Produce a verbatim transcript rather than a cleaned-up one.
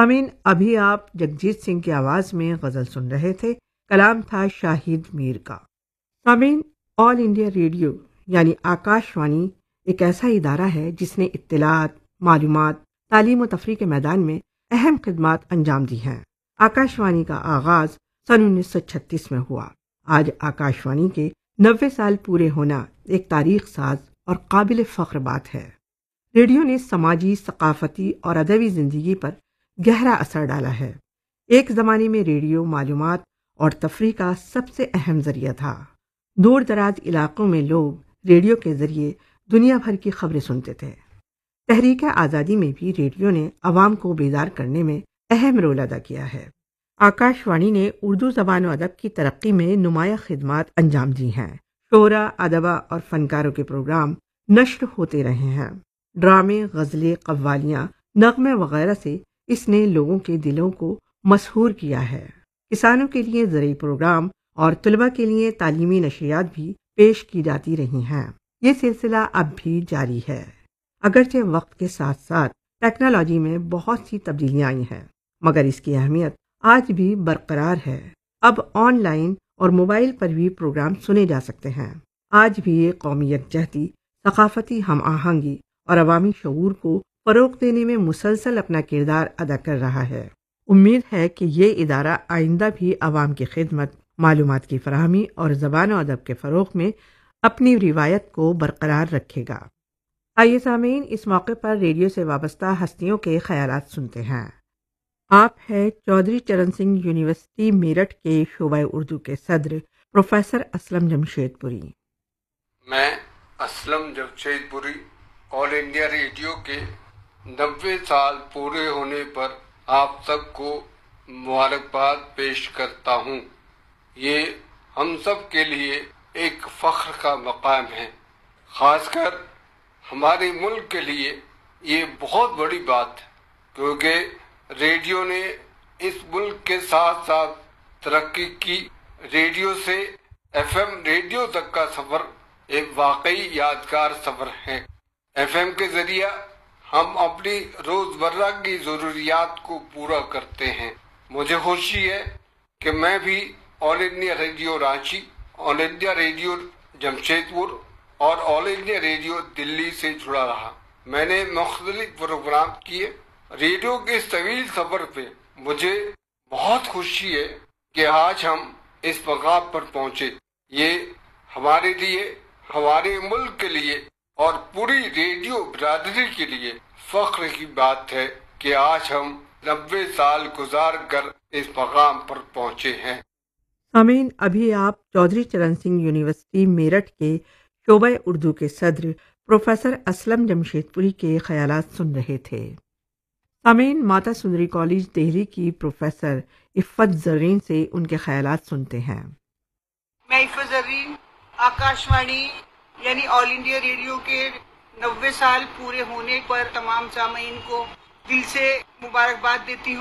سامعین، ابھی آپ جگجیت سنگھ کی آواز میں غزل سن رہے تھے، کلام تھا شاہد میر کا۔ سامعین، آل انڈیا ریڈیو یعنی آکاش وانی ایک ایسا ادارہ ہے جس نے اطلاعات، معلومات، تعلیم و تفریح کے میدان میں اہم خدمات انجام دی ہیں۔ آکاش وانی کا آغاز سن انیس سو چھتیس میں ہوا۔ آج آکاش وانی کے نوے سال پورے ہونا ایک تاریخ ساز اور قابل فخر بات ہے۔ ریڈیو نے سماجی، ثقافتی اور ادبی زندگی پر گہرا اثر ڈالا ہے۔ ایک زمانے میں ریڈیو معلومات اور تفریح کا سب سے اہم ذریعہ تھا۔ دور دراز علاقوں میں لوگ ریڈیو کے ذریعے دنیا بھر کی خبریں سنتے تھے۔ تحریک آزادی میں بھی ریڈیو نے عوام کو بیدار کرنے میں اہم رول ادا کیا ہے۔ آکاش وانی نے اردو زبان و ادب کی ترقی میں نمایاں خدمات انجام دی ہیں۔ شعراء، ادبا اور فنکاروں کے پروگرام نشر ہوتے رہے ہیں۔ ڈرامے، غزلیں، قوالیاں، نغمے وغیرہ سے اس نے لوگوں کے دلوں کو مسحور کیا ہے۔ کسانوں کے لیے زرعی پروگرام اور طلباء کے لیے تعلیمی نشریات بھی پیش کی جاتی رہی ہیں۔ یہ سلسلہ اب بھی جاری ہے۔ اگرچہ وقت کے ساتھ ساتھ ٹیکنالوجی میں بہت سی تبدیلیاں آئی ہیں، مگر اس کی اہمیت آج بھی برقرار ہے۔ اب آن لائن اور موبائل پر بھی پروگرام سنے جا سکتے ہیں۔ آج بھی یہ قومی یکجہتی، ثقافتی ہم آہنگی اور عوامی شعور کو فروغ دینے میں مسلسل اپنا کردار ادا کر رہا ہے۔ امید ہے کہ یہ ادارہ آئندہ بھی عوام کی خدمت، معلومات کی فراہمی اور زبان و ادب کے فروغ میں اپنی روایت کو برقرار رکھے گا۔ آئیے سامعین، اس موقع پر ریڈیو سے وابستہ ہستیوں کے خیالات سنتے ہیں۔ آپ ہے چودھری چرن سنگھ یونیورسٹی میرٹھ کے شعبہ اردو کے صدر پروفیسر اسلم جمشید پوری۔ میں اسلم جمشید پوری آل انڈیا ریڈیو کے نوے سال پورے ہونے پر آپ سب کو مبارکباد پیش کرتا ہوں۔ یہ ہم سب کے لیے ایک فخر کا مقام ہے۔ خاص کر ہمارے ملک کے لیے یہ بہت بڑی بات ہے، کیونکہ ریڈیو نے اس ملک کے ساتھ ساتھ ترقی کی۔ ریڈیو سے ایف ایم ریڈیو تک کا سفر ایک واقعی یادگار سفر ہے۔ ایف ایم کے ذریعہ ہم اپنی روزمرہ کی ضروریات کو پورا کرتے ہیں۔ مجھے خوشی ہے کہ میں بھی آل انڈیا ریڈیو رانچی، آل انڈیا ریڈیو جمشید پور اور آل انڈیا ریڈیو دلی سے جڑا رہا۔ میں نے مختلف پروگرام کیے۔ ریڈیو کے اس طویل سفر پہ مجھے بہت خوشی ہے کہ آج ہم اس مقام پر پہنچے۔ یہ ہمارے لیے، ہمارے ملک کے لیے اور پوری ریڈیو برادری کے لیے فخر کی بات ہے کہ آج ہم نبے سال گزار کر اس مقام پر پہنچے ہیں۔ سامعین، ابھی آپ چودھری چرن سنگھ یونیورسٹی میرٹھ کے شعبہ اردو کے صدر پروفیسر اسلم جمشید پوری کے خیالات سن رہے تھے۔ سامعین، ماتا سندری کالج دہلی کی پروفیسر عفت زرین سے ان کے خیالات سنتے ہیں۔ میں عفت زرین آکاش وانی یعنی آل انڈیا ریڈیو کے نوے سال پورے ہونے پر تمام سامعین کو دل سے مبارکباد دیتی ہوں۔